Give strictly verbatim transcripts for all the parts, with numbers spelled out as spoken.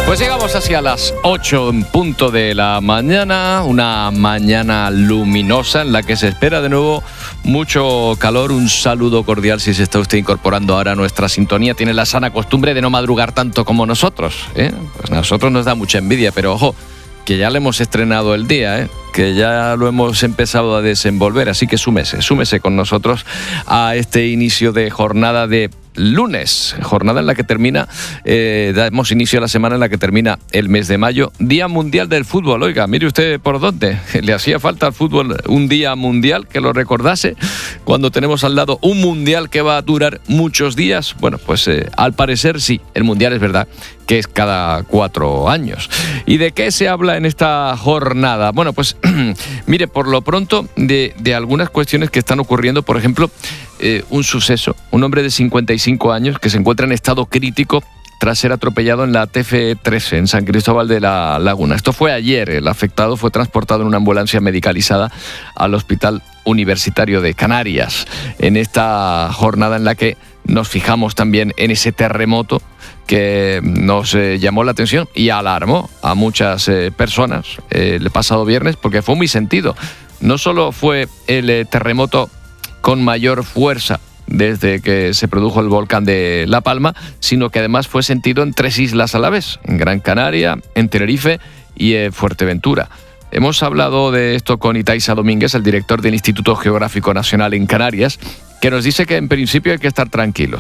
Pues llegamos hacia las ocho en punto de la mañana, una mañana luminosa en la que se espera de nuevo mucho calor. Un saludo cordial si se está usted incorporando ahora a nuestra sintonía. Tiene la sana costumbre de no madrugar tanto como nosotros, ¿eh? Pues a nosotros nos da mucha envidia, pero ojo, que ya le hemos estrenado el día, ¿eh? Que ya lo hemos empezado a desenvolver, así que súmese, súmese con nosotros a este inicio de jornada de lunes, jornada en la que termina, eh, damos inicio a la semana en la que termina el mes de mayo, Día Mundial del Fútbol. Oiga, mire usted por dónde, le hacía falta al fútbol un día mundial que lo recordase, cuando tenemos al lado un mundial que va a durar muchos días. Bueno, pues eh, al parecer sí, el mundial es verdad que es cada cuatro años. ¿Y de qué se habla en esta jornada? Bueno, pues mire, por lo pronto de, de algunas cuestiones que están ocurriendo. Por ejemplo, eh, un suceso, un hombre de cincuenta y cinco años que se encuentra en estado crítico tras ser atropellado en la T F trece en San Cristóbal de la Laguna. Esto fue ayer. El afectado fue transportado en una ambulancia medicalizada al Hospital Universitario de Canarias, en esta jornada en la que nos fijamos también en ese terremoto que nos eh, llamó la atención y alarmó a muchas eh, personas eh, el pasado viernes, porque fue muy sentido. No solo fue el eh, terremoto con mayor fuerza desde que se produjo el volcán de La Palma, sino que además fue sentido en tres islas a la vez, en Gran Canaria, en Tenerife y en Fuerteventura. Hemos hablado de esto con Itaiza Domínguez, el director del Instituto Geográfico Nacional en Canarias, que nos dice que en principio hay que estar tranquilos,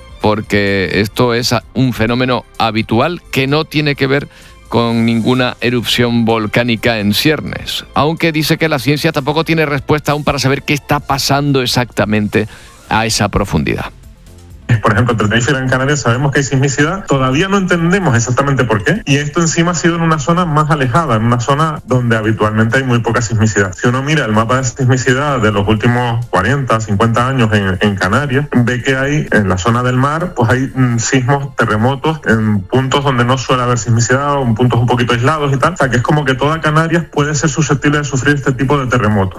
porque esto es un fenómeno habitual que no tiene que ver con ninguna erupción volcánica en ciernes, aunque dice que la ciencia tampoco tiene respuesta aún para saber qué está pasando exactamente a esa profundidad. Por ejemplo, en Tenerife y Gran Canaria sabemos que hay sismicidad, todavía no entendemos exactamente por qué, y esto encima ha sido en una zona más alejada, en una zona donde habitualmente hay muy poca sismicidad. Si uno mira el mapa de sismicidad de los últimos cuarenta, cincuenta años en, en Canarias, ve que hay en la zona del mar, pues hay mm, sismos, terremotos en puntos donde no suele haber sismicidad, o en puntos un poquito aislados y tal, o sea que es como que toda Canarias puede ser susceptible de sufrir este tipo de terremotos.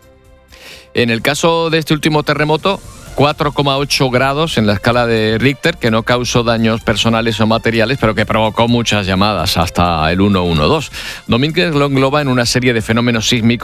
En el caso de este último terremoto, cuatro coma ocho grados en la escala de Richter, que no causó daños personales o materiales, pero que provocó muchas llamadas hasta el uno uno dos. Domínguez lo engloba en una serie de fenómenos sísmicos